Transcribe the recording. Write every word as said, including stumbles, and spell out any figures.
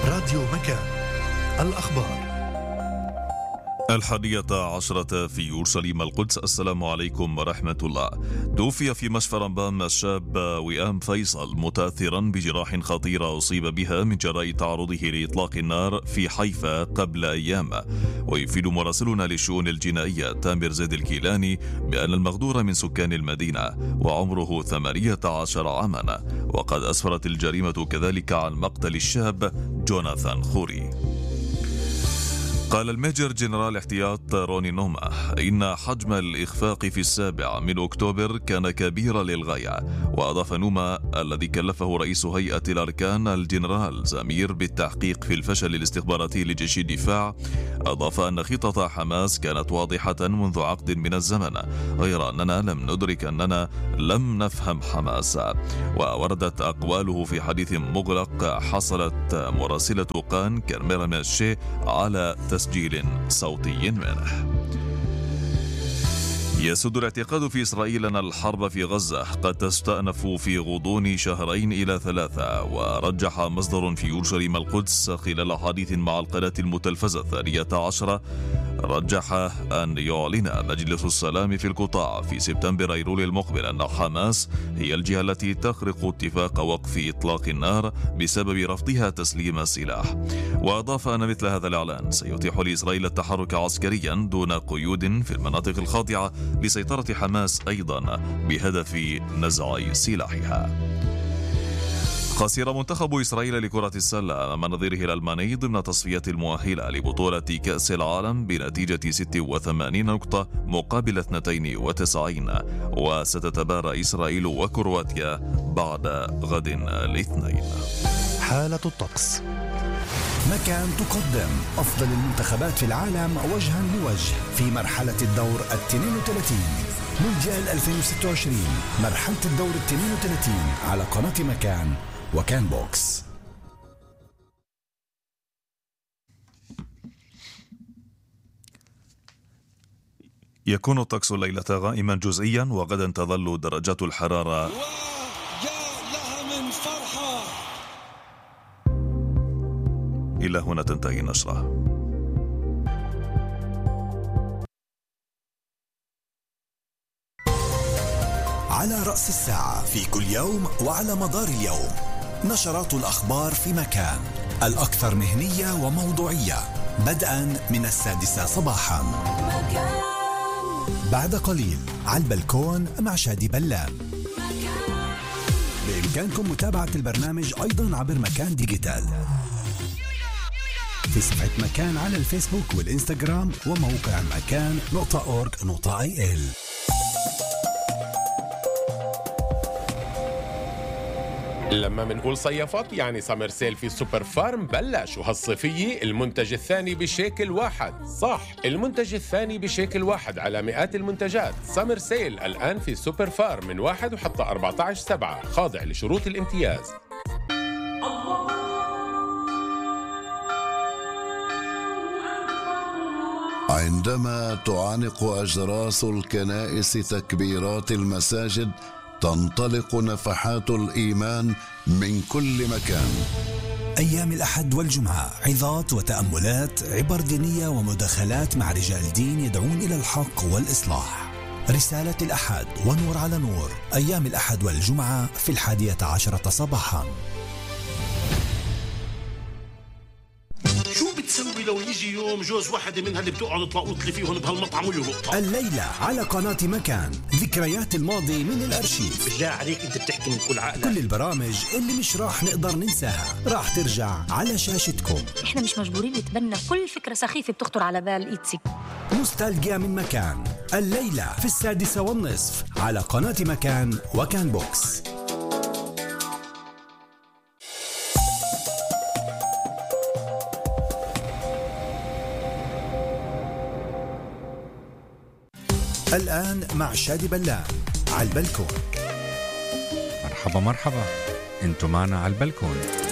راديو مكان. الأخبار الحادية عشرة في يورشليم القدس. السلام عليكم ورحمة الله. توفي في مشفى رمبام الشاب وئام فيصل متأثرا بجراح خطيرة أصيب بها من جراء تعرضه لإطلاق النار في حيفا قبل أيام. ويفيد مراسلنا للشؤون الجنائية تامر زيد الكيلاني بأن المغدور من سكان المدينة وعمره ثمانية عشر عاما، وقد أسفرت الجريمة كذلك عن مقتل الشاب جوناثان خوري. قال الميجر جنرال احتياط روني نوما إن حجم الإخفاق في السابع من أكتوبر كان كبيرا للغاية. وأضاف نوما الذي كلفه رئيس هيئة الأركان الجنرال زمير بالتحقيق في الفشل الاستخباراتي لجيش الدفاع، أضاف أن خطط حماس كانت واضحة منذ عقد من الزمن، غير أننا لم ندرك أننا لم نفهم حماس. ووردت أقواله في حديث مغلق حصلت مراسلة قان كرميرا ماشي على تسجيل صوتي منه. يسود الاعتقاد في إسرائيل أن الحرب في غزة قد تستأنف في غضون شهرين إلى ثلاثة. ورجح مصدر في يورشليم القدس خلال حديث مع القناة المتلفزة الثانية عشرة رجح أن يعلن مجلس السلام في القطاع في سبتمبر أيلول المقبل أن حماس هي الجهة التي تخرق اتفاق وقف إطلاق النار بسبب رفضها تسليم السلاح. وأضاف أن مثل هذا الإعلان سيتيح لإسرائيل التحرك عسكريا دون قيود في المناطق الخاضعة لسيطرة حماس أيضا بهدف نزع سلاحها. خسر منتخب إسرائيل لكرة السلة أمام نظيره الألماني ضمن تصفية المؤهلة لبطولة كأس العالم بنتيجة ستة وثمانين نقطة مقابل اثنتين وتسعين. وستتبارى إسرائيل وكرواتيا بعد غد الاثنين. حالة الطقس. مكان تقدم أفضل المنتخبات في العالم وجها لوجه في مرحلة الدور الاثنين وثلاثين مونديال ألفين وستة وعشرين، مرحلة الدور الاثنين وثلاثين على قناة مكان وكان بوكس. يكون الطقس الليلة غائما جزئيا، وغدا تظل درجات الحرارة إلى هنا تنتهي النشرة. على رأس الساعة في كل يوم وعلى مدار اليوم نشرات الأخبار في مكان، الأكثر مهنية وموضوعية، بدءا من السادسة صباحا. مكان. بعد قليل على البلكون مع شادي بلان. بإمكانكم متابعة البرنامج أيضا عبر مكان ديجيتال في صفحة مكان على الفيسبوك والإنستغرام وموقع مكان نقطة أورج نقطة آي إل. لما منقول صيفت يعني سمر سيل في سوبر فارم بلش، وهالصيفية المنتج الثاني بشيكل واحد. صح، المنتج الثاني بشيكل واحد على مئات المنتجات. سمر سيل الآن في سوبر فارم من واحد وحتى أربعة عشر سبعة، خاضع لشروط الامتياز. عندما تعانق أجراس الكنائس تكبيرات المساجد، تنطلق نفحات الإيمان من كل مكان. أيام الأحد والجمعة عظات وتأملات، عبر دينية ومداخلات مع رجال دين يدعون إلى الحق والإصلاح. رسالة الأحد ونور على نور، أيام الأحد والجمعة في الحادية عشرة صباحا. تسوي لو يجي يوم جوز واحدة منها اللي بتقعد تلاقوط لي فيهم بهالمطعم ويهبطها؟ الليلة على قناة مكان ذكريات الماضي من الأرشيف. بالله عليك انت بتحكي من كل عقلك. كل البرامج اللي مش راح نقدر ننساها راح ترجع على شاشتكم. احنا مش مجبورين نتبنى كل فكرة سخيفة بتخطر على بال إيتسي. نوستالجيا من مكان، الليلة في السادسة والنصف على قناة مكان وكان بوكس. الآن مع شادي بلان على البلكون. مرحبا مرحبا، انتم معنا على البلكون.